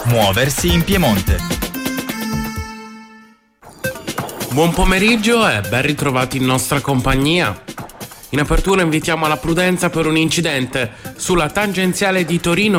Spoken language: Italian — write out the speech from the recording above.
Muoversi in Piemonte. Buon pomeriggio e ben ritrovati in nostra compagnia. In apertura invitiamo alla prudenza per un incidente sulla tangenziale di Torino